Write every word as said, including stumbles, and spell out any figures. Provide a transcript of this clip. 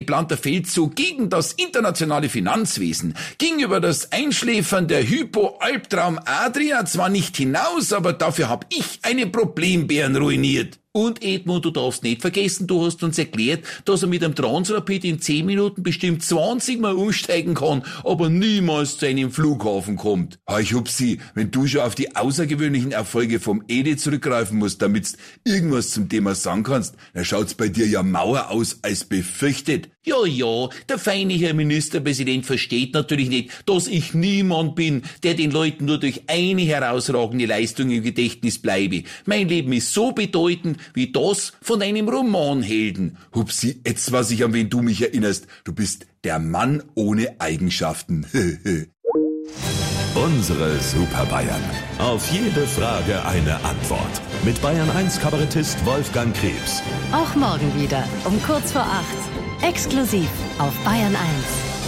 geplanter Feldzug gegen das internationale Finanzwesen ging über das Einschläfern der Hypo-Albtraum Adria zwar nicht hinaus, aber dafür hab ich eine Problembären ruiniert. Und Edmund, du darfst nicht vergessen, du hast uns erklärt, dass er mit einem Transrapid in zehn Minuten bestimmt zwanzig Mal umsteigen kann, aber niemals zu einem Flughafen kommt. Ha, ich Hupsi, wenn du schon auf die außergewöhnlichen Erfolge vom Edi zurückgreifen musst, damit's irgendwas zum Thema sagen kannst, dann schaut's bei dir ja mauer aus als befürchtet. Ja, ja, der feine Herr Ministerpräsident versteht natürlich nicht, dass ich niemand bin, der den Leuten nur durch eine herausragende Leistung im Gedächtnis bleibe. Mein Leben ist so bedeutend wie das von einem Romanhelden. Hupsi, jetzt weiß ich, an wen du mich erinnerst. Du bist der Mann ohne Eigenschaften. Unsere Super Bayern. Auf jede Frage eine Antwort. Mit Bayern eins Kabarettist Wolfgang Krebs. Auch morgen wieder um kurz vor acht. Exklusiv auf Bayern eins.